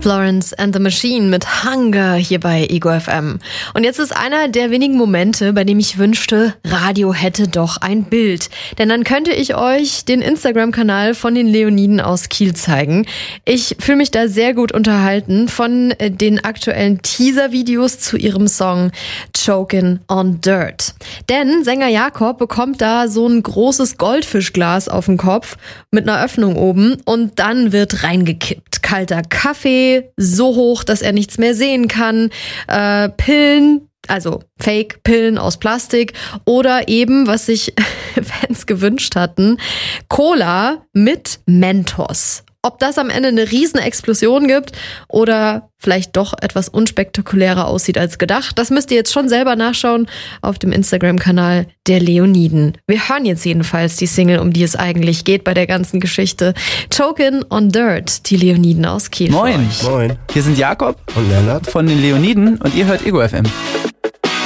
Florence and the Machine mit Hunger hier bei Ego FM. Und jetzt ist einer der wenigen Momente, bei dem ich wünschte, Radio hätte doch ein Bild. Denn dann könnte ich euch den Instagram-Kanal von den Leoniden aus Kiel zeigen. Ich fühle mich da sehr gut unterhalten von den aktuellen Teaser-Videos zu ihrem Song Chokin' on Dirt. Denn Sänger Jakob bekommt da so ein großes Goldfischglas auf den Kopf mit einer Öffnung oben und dann wird reingekippt. Kalter Kaffee, so hoch, dass er nichts mehr sehen kann, Pillen, also Fake-Pillen aus Plastik oder eben, was sich Fans gewünscht hatten, Cola mit Mentos. Ob das am Ende eine riesen Explosion gibt oder vielleicht doch etwas unspektakulärer aussieht als gedacht, das müsst ihr jetzt schon selber nachschauen auf dem Instagram-Kanal der Leoniden. Wir hören jetzt jedenfalls die Single, um die es eigentlich geht bei der ganzen Geschichte. Chokin' on Dirt, die Leoniden aus Kiel. Moin. Moin. Hier sind Jakob Und Lennart von den Leoniden und ihr hört Ego FM.